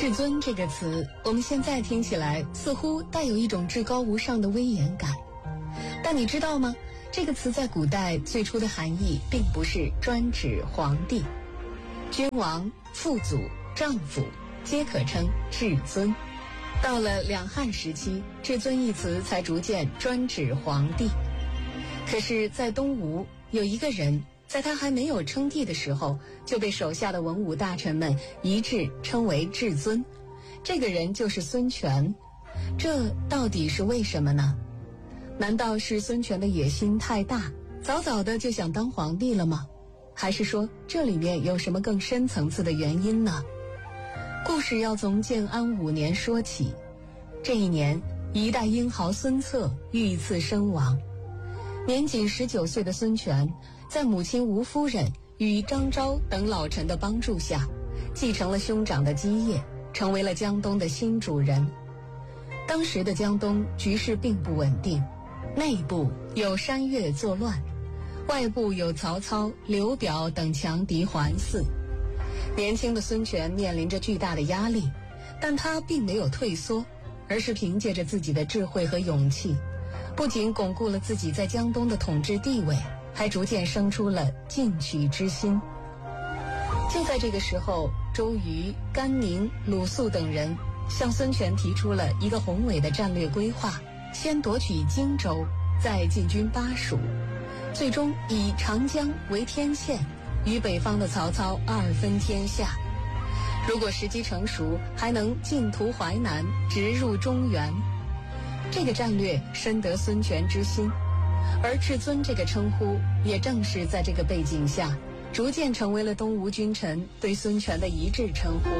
至尊这个词，我们现在听起来似乎带有一种至高无上的威严感，但你知道吗？这个词在古代最初的含义并不是专指皇帝，君王、父祖、丈夫皆可称至尊。到了两汉时期，至尊一词才逐渐专指皇帝。可是在东吴有一个人，在他还没有称帝的时候，就被手下的文武大臣们一致称为至尊。这个人就是孙权。这到底是为什么呢？难道是孙权的野心太大，早早的就想当皇帝了吗？还是说这里面有什么更深层次的原因呢？故事要从建安5年说起。这一年，一代英豪孙策遇刺身亡。年仅19岁的孙权，在母亲吴夫人与张昭等老臣的帮助下，继承了兄长的基业，成为了江东的新主人。当时的江东局势并不稳定，内部有山越作乱，外部有曹操、刘表等强敌环伺。年轻的孙权面临着巨大的压力，但他并没有退缩，而是凭借着自己的智慧和勇气，不仅巩固了自己在江东的统治地位，还逐渐生出了进取之心。就在这个时候，周瑜、甘宁、鲁肃等人向孙权提出了一个宏伟的战略规划，先夺取荆州，再进军巴蜀，最终以长江为天线，与北方的曹操二分天下。如果时机成熟，还能进图淮南，直入中原。这个战略深得孙权之心，而至尊这个称呼也正是在这个背景下，逐渐成为了东吴君臣对孙权的一致称呼。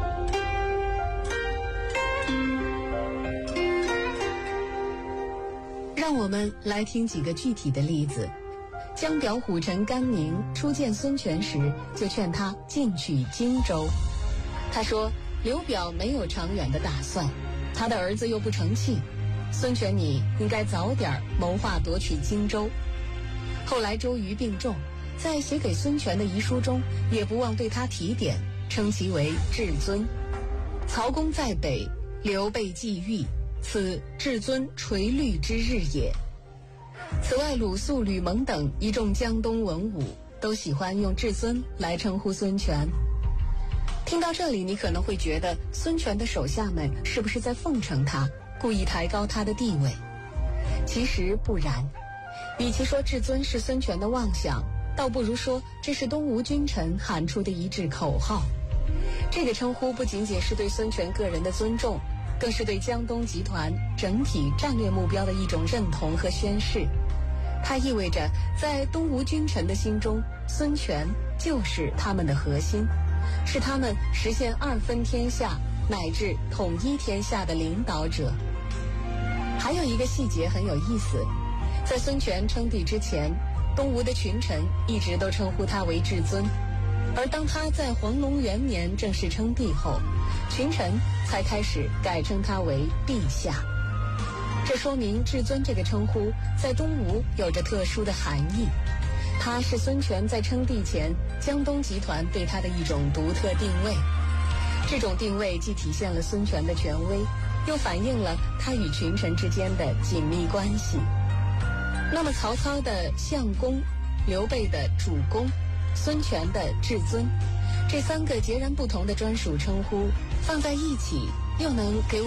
让我们来听几个具体的例子。江表虎臣甘宁初见孙权时，就劝他进取荆州。他说，刘表没有长远的打算，他的儿子又不成器，孙权你应该早点谋划夺取荆州。后来周瑜病重，在写给孙权的遗书中，也不忘对他提点，称其为至尊。曹公在北，刘备继豫，此至尊垂绿之日也。此外，鲁肃、吕蒙等一众江东文武都喜欢用至尊来称呼孙权。听到这里，你可能会觉得孙权的手下们是不是在奉承他，故意抬高他的地位？其实不然，与其说至尊是孙权的妄想，倒不如说这是东吴君臣喊出的一致口号。这个称呼不仅仅是对孙权个人的尊重，更是对江东集团整体战略目标的一种认同和宣示。它意味着在东吴君臣的心中，孙权就是他们的核心，是他们实现二分天下乃至统一天下的领导者。还有一个细节很有意思，在孙权称帝之前，东吴的群臣一直都称呼他为至尊，而当他在黄龙元年正式称帝后，群臣才开始改称他为陛下。这说明至尊这个称呼在东吴有着特殊的含义，它是孙权在称帝前江东集团对他的一种独特定位。这种定位既体现了孙权的权威，又反映了他与群臣之间的紧密关系。那么曹操的相公、刘备的主公、孙权的至尊，这三个截然不同的专属称呼放在一起，又能给